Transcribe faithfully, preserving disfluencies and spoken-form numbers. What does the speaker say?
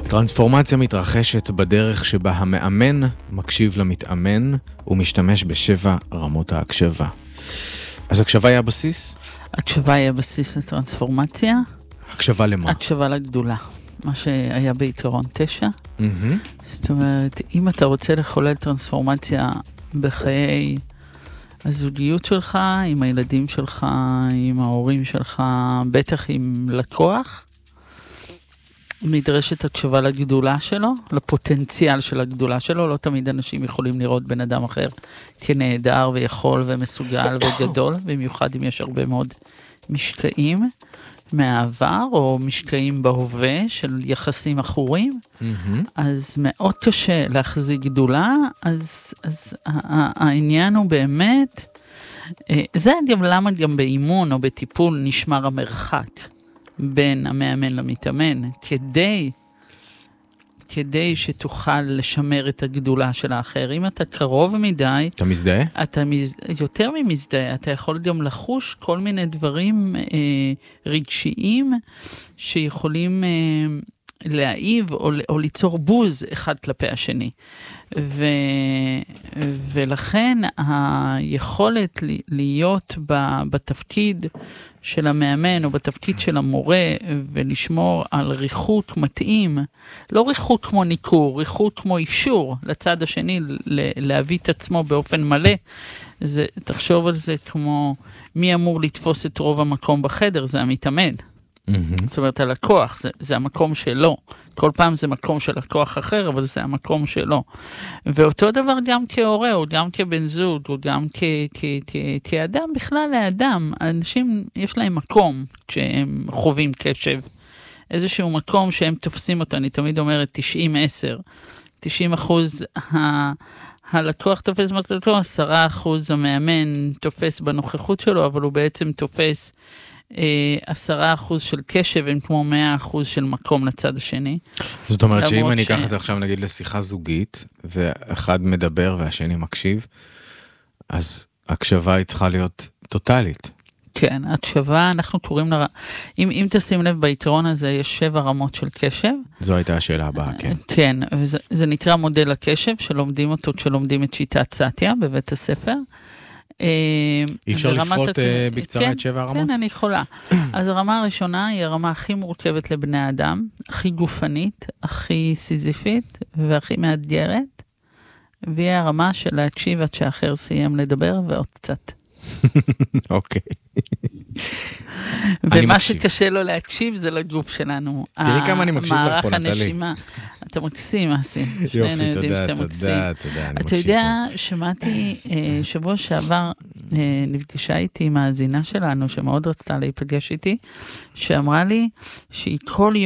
טרנספורמציה מתרחשת בדרך שבה המאמן מקשיב למתאמן ומשתמש בשבע רמות ההקשבה. אז הקשבה היא הבסיס? הקשבה היא הבסיס לטרנספורמציה. הקשבה למה? הקשבה לגדולה. מה שהיה בעיקרון תשע. Mm-hmm. זאת אומרת, אם אתה רוצה לחולל טרנספורמציה בחיי הזוגיות שלך, עם הילדים שלך, עם ההורים שלך, בטח עם לקוח, נדרשת הקשבה לגדולה שלו, לפוטנציאל של הגדולה שלו. לא תמיד אנשים יכולים לראות בן אדם אחר כנהדר ויכול ומסוגל וגדול, במיוחד אם יש הרבה מאוד משקעים מהעבר, או משקעים בהווה של יחסים אחורים. Mm-hmm. אז מאוד קשה להחזיק גדולה, אז, אז העניין הוא באמת, זה גם למה גם באימון או בטיפול נשמר המרחק בין המאמן למתאמן, כדי, כדי שתוכל לשמר את הגדולה של האחר. אם אתה קרוב מדי, אתה מזדהה? אתה מז... יותר ממזדהה, אתה יכול גם לחוש כל מיני דברים אה, רגשיים שיכולים אה, להעיב או, או ליצור בוז אחד כלפי השני. ו... ולכן היכולת להיות בתפקיד של המאמן או בתפקיד של המורה ולשמור על ריחוק מתאים, לא ריחוק כמו ניקור, ריחוק כמו אפשור לצד השני להביא את עצמו באופן מלא. זה, תחשוב על זה כמו מי אמור לתפוס את רוב המקום בחדר, זה המתאמן. Mm-hmm. זאת אומרת, הלקוח, זה, זה המקום שלו. כל פעם זה מקום של לקוח אחר, אבל זה המקום שלו. ואותו דבר גם כהורה, או גם כבן זוג, או גם כ, כ, כ, כאדם, בכלל לאדם. אנשים, יש להם מקום כשהם חווים קשב. איזשהו מקום שהם תופסים אותו, אני תמיד אומרת תשעים עשר. תשעים אחוז ה... הלקוח תופס בקלקו, עשרה אחוז המאמן תופס בנוכחות שלו, אבל הוא בעצם תופס עשרה אחוז של קשב, הם כמו מאה אחוז של מקום לצד השני. זאת אומרת שאם אני אקח את זה עכשיו נגיד לשיחה זוגית, ואחד מדבר והשני מקשיב, אז הקשבה היא צריכה להיות טוטלית. כן, הקשבה, אנחנו קוראים לה, אם, אם תשים לב בעיקרון הזה, יש שבע רמות של קשב. זו הייתה השאלה הבאה, כן. כן, וזה, זה נקרא מודל הקשב, שלומדים אותו, כשלומדים את שיטת סטיה בבית הספר. אי אפשר לפרוט בקצרה את שבע הרמות? כן, אני יכולה. אז הרמה הראשונה היא הרמה הכי מורכבת לבני האדם, הכי גופנית, הכי סיזיפית והכי מאתגרת, והיא הרמה של להקשיב עד שאחר סיים לדבר ועוד קצת. אוקיי. ומה שקשה לו להקשיב זה לגוף שלנו. תראי כמה אני מקשיב לך פה, נטלי. אתה מקסים, אסי. יופי, תודה, תודה, תודה. אתה יודע, שמעתי שבוע שעבר, נפגשה איתי עם האזינה שלנו, שמאוד רצתה להיפגש איתי, שאמרה לי שהיא כל יום,